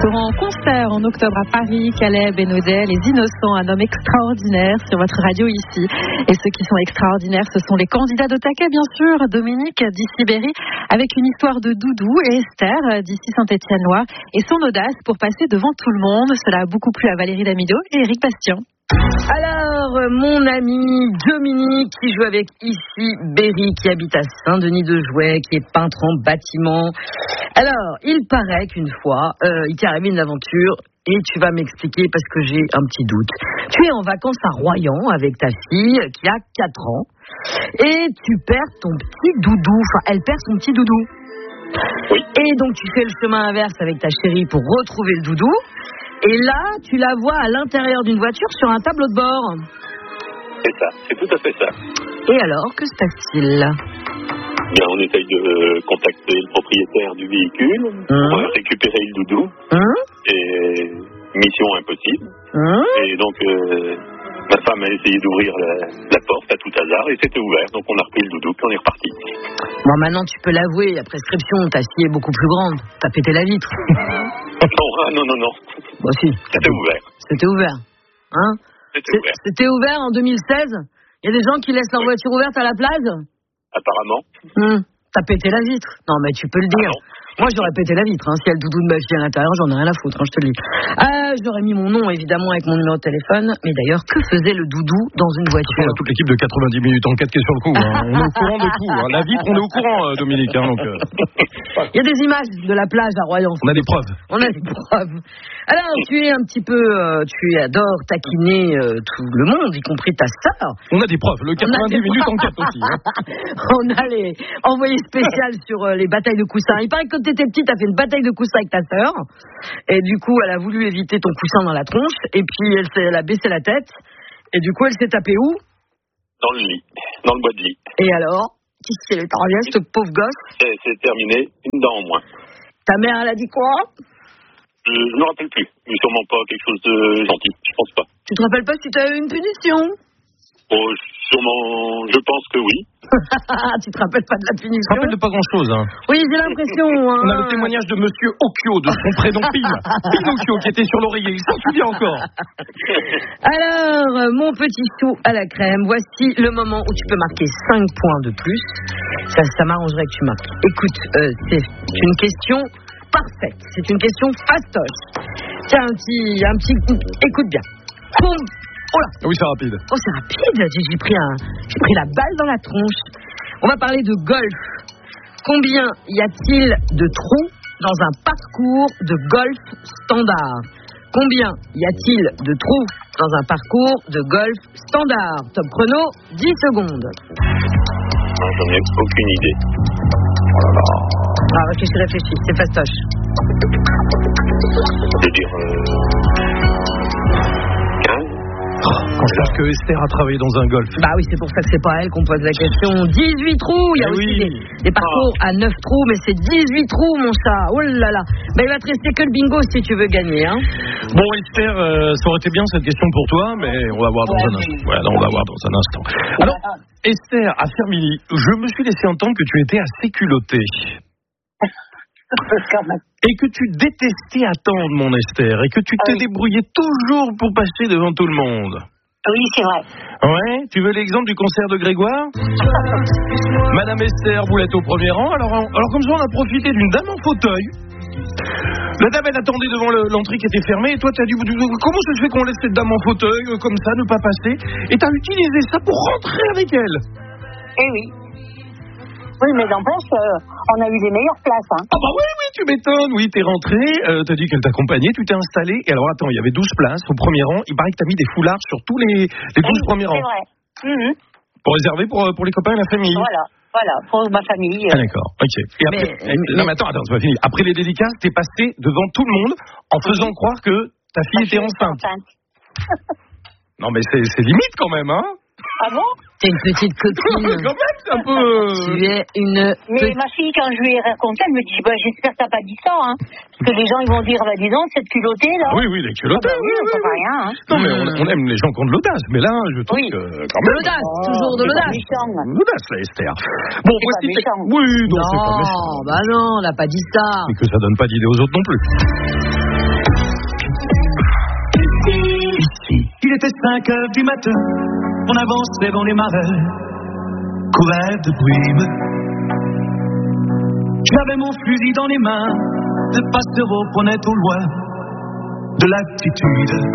seront en concert en octobre à Paris, Calais, Bénodet, Les Innocents, un homme extraordinaire sur votre radio ici. Et ceux qui sont extraordinaires, ce sont les candidats de taquet, bien sûr. Dominique d'ici Berry, avec une histoire de doudou, et Esther d'ici Saint-Étienne-Loire et son audace pour passer devant tout le monde. Cela a beaucoup plu à Valérie Damido et Éric Bastien. Alors, mon ami Dominique, qui joue avec ici Berry, qui habite à Saint-Denis-de-Jouet, qui est peintre en bâtiment. Alors, il paraît qu'une fois, il t'est arrivé une aventure, et tu vas m'expliquer parce que j'ai un petit doute. Tu es en vacances à Royan avec ta fille, qui a 4 ans, et tu perds ton petit doudou, enfin, elle perd son petit doudou. Oui. Et donc, tu fais le chemin inverse avec ta chérie pour retrouver le doudou. Et là, tu la vois à l'intérieur d'une voiture sur un tableau de bord. C'est ça, c'est tout à fait ça. Et alors, que se passe-t-il ? Bien, on essaye de contacter le propriétaire du véhicule pour récupérer le doudou. Et mission impossible. Et donc, ma femme a essayé d'ouvrir la porte à tout hasard et c'était ouvert. Donc, on a repris le doudou puis on est reparti. Bon, maintenant, tu peux l'avouer, la prescription, ta fille est beaucoup plus grande. T'as pété la vitre. Non. Bon, si. C'était ouvert. C'était ouvert. Hein ? C'était ouvert en 2016 ? Il y a des gens qui laissent leur voiture ouverte à la plage ? Apparemment. T'as pété la vitre ? Non, mais tu peux le dire. Moi, j'aurais pété la vitre. Si y a le doudou de ma fille à l'intérieur, j'en ai rien à foutre, je te le dis. J'aurais mis mon nom, évidemment, avec mon numéro de téléphone. Mais d'ailleurs, que faisait le doudou dans une voiture ? On a toute l'équipe de 90 minutes enquête qui est sur le coup. On est au courant de tout. La vitre, on est au courant, Dominique. Il y a des images de la plage à Royan. On a des preuves. Alors, tu es un petit peu... tu adores taquiner tout le monde, y compris ta sœur. On a des preuves. Le 90 minutes enquête aussi. On a les envoyés spéciaux sur les batailles de coussins. Il paraît que quand t'étais petite, t'as fait une bataille de coussins avec ta sœur. Et du coup, elle a voulu éviter ton coussin dans la tronche. Et puis, elle a baissé la tête. Et du coup, elle s'est tapée où ? Dans le lit. Dans le bois de lit. Et alors ? Qu'est-ce qu'elle est arrivée, cette pauvre gosse ? C'est terminé. Une dent en moins. Ta mère, elle a dit quoi ? Je ne me rappelle plus. Mais sûrement pas quelque chose de gentil. Je pense pas. Tu te rappelles pas si tu as eu une punition ? Oh, sûrement, je pense que oui. Tu te rappelles pas de la punition ? Je me rappelle de pas grand-chose. Oui, j'ai l'impression. On a le témoignage de Monsieur Occhio, de son prénom Pinocchio, qui était sur l'oreiller. Il s'en souvient encore. Alors, mon petit chou à la crème, voici le moment où tu peux marquer 5 points de plus. Ça m'arrangerait que tu marques. Écoute, c'est une question parfaite. C'est une question fastoche. Tiens, un petit... Écoute bien. Oh là. Oui, c'est rapide. Oh, c'est rapide. J'ai pris la balle dans la tronche. On va parler de golf. Combien y a-t-il de trous dans un parcours de golf standard ? Combien y a-t-il de trous dans un parcours de golf standard ? Top chrono, 10 secondes. J'en ai aucune idée. Oh là là. Réfléchis, c'est fastoche. Je veux dire... 15 ? Quand je pense que Esther a travaillé dans un golf. Bah oui, c'est pour ça que c'est pas elle qu'on pose la question. 18 trous, il y a aussi des parcours à 9 trous, mais c'est 18 trous, mon chat. Oh là là. Bah, il va te rester que le bingo si tu veux gagner, hein. Bon, Esther, ça aurait été bien cette question pour toi, mais on va voir dans un instant. On va voir dans un instant. Alors, Esther, à Fermilly, je me suis laissé entendre que tu étais assez culottée. Et que tu détestais attendre, mon Esther, et que tu t'es débrouillé toujours pour passer devant tout le monde. Oui, c'est vrai. Ouais, tu veux l'exemple du concert de Grégoire ? Madame Esther voulait être au premier rang, alors comme ça on a profité d'une dame en fauteuil. La dame elle attendait devant l'entrée qui était fermée, et toi t'as dit comment ça se fait qu'on laisse cette dame en fauteuil comme ça, ne pas passer ? Et t'as utilisé ça pour rentrer avec elle. Eh oui. Oui, mais n'empêche, on a eu les meilleures places. Hein. Ah bah oui, tu m'étonnes. Oui, t'es rentré, t'as dit qu'elle t'accompagnait, tu t'es installé. Et alors, attends, il y avait 12 places au premier rang. Il paraît que t'as mis des foulards sur tous les 12 premiers rangs. C'est vrai. Pour réserver pour les copains et la famille. Voilà, pour ma famille. Ah d'accord, ok. Et après, non mais attends, c'est pas fini. Après les dédicaces, t'es passé devant tout le monde en faisant croire que ta fille était enceinte. Non mais c'est limite quand même, hein. Ah bon ? T'es une petite copine. Quand même, c'est un peu... Tu es une... Mais ma fille, quand je lui ai raconté, elle me dit, j'espère que t'as pas dit ça, hein. Parce que les gens, ils vont dire, dis donc, cette culottée, là. Oui, les culottées, oui, ça fait rien, hein. Non, mais on aime les gens qui ont de l'audace, mais là, je trouve que... Quand même, de l'audace, toujours de l'audace. L'audace, là, Esther. Bon, voici... Oui, non, c'est pas méchant. Bah non, on n'a pas dit ça. Et que ça donne pas d'idée aux autres non plus. Il était 5 heures du matin, on avançait dans les marais, couverts de brume. J'avais mon fusil dans les mains, le passereau prenait au loin de l'attitude.